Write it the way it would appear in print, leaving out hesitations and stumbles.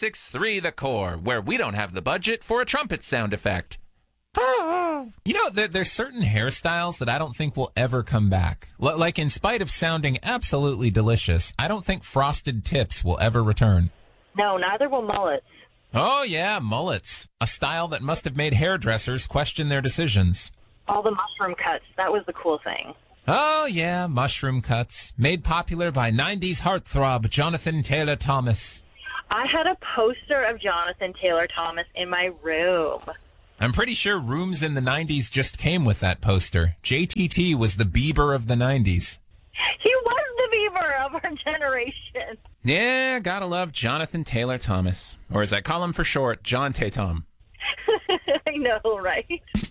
1063 The Core, where we don't have the budget for a trumpet sound effect. You know, there's certain hairstyles that I don't think will ever come back. Like, in spite of sounding absolutely delicious, I don't think frosted tips will ever return. No, neither will mullets. Oh, yeah, mullets. A style that must have made hairdressers question their decisions. All the mushroom cuts, that was the cool thing. Oh, yeah, mushroom cuts. Made popular by 90s heartthrob Jonathan Taylor Thomas. I had a poster of Jonathan Taylor Thomas in my room. I'm pretty sure rooms in the 90s just came with that poster. JTT was the Bieber of the 90s. He was the Bieber of our generation. Yeah, gotta love Jonathan Taylor Thomas. Or as I call him for short, John Tatum. I know, right?